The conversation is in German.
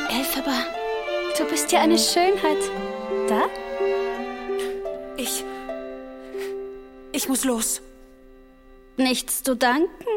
Elphaba, du bist ja eine Schönheit. Da? Ich muss los. Nichts zu danken?